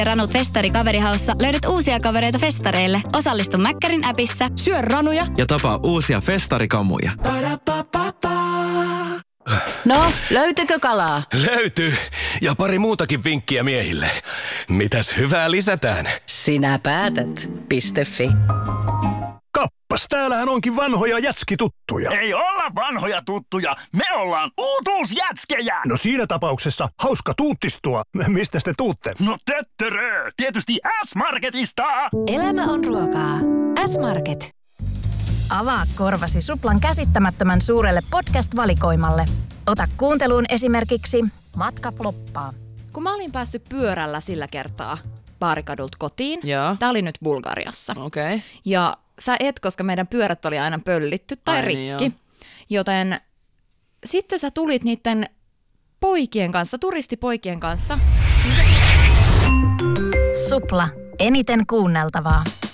Ranut Festari Kaverihaussa löydät uusia kavereita festareille. Osallistu Mäkkärin appissa. Syö ranuja ja tapaa uusia festarikamuja. No, löytyykö kalaa? Löytyy. Ja pari muutakin vinkkiä miehille. Mitäs hyvää lisätään? Sinä päätät. .fi. Kappas, täällähän onkin vanhoja jätskituttuja. Ei olla vanhoja tuttuja, me ollaan uutuusjätskejä! No siinä tapauksessa hauska tuuttistua. Mistä te tuutte? No töttörö, tietysti S-Marketista! Elämä on ruokaa. S-Market. Avaa korvasi Suplan käsittämättömän suurelle podcast-valikoimalle. Ota kuunteluun esimerkiksi Matka floppaa. Kun mä olin päässyt pyörällä sillä kertaa Baarikadulta kotiin, tää oli nyt Bulgariassa. Okay. Ja sä et, koska meidän pyörät oli aina pöllitty tai rikki. Niin, joten sitten sä tulit niiden poikien kanssa, turistipoikien kanssa. Supla. Eniten kuunneltavaa.